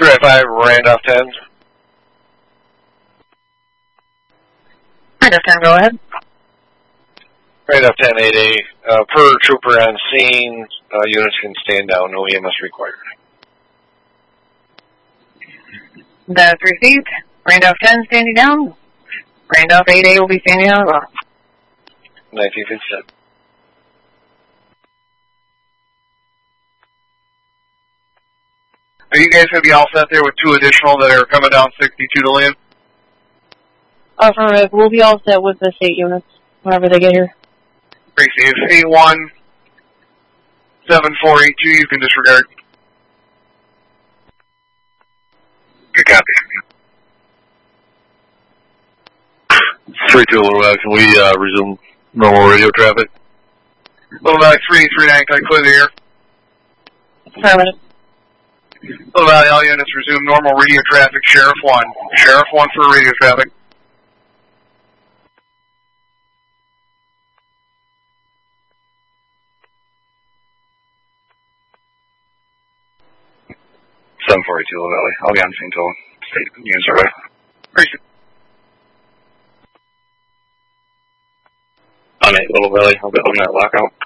355, Randolph 10. Randolph 10, go ahead. Randolph 10, 8A. Per trooper on scene, units can stand down, no EMS required. That's received. Randolph 10 standing down. Randolph 8A will be standing down as well. 1957. Are you guys going to be all set there with 2 additional that are coming down 62 to land? Affirmative. We'll be all set with the state units whenever they get here. Receive. A17482, you can disregard. Good copy. 32 Little Valley, can we resume normal radio traffic? Little Valley 339, can I clear the air? Affirmative. Little Valley, all units resume normal radio traffic. Sheriff 1. Sheriff 1 for radio traffic. Little Valley. I'll be on scene till state unit survey. Appreciate it. On 8 Little Valley, I'll be on that lockout.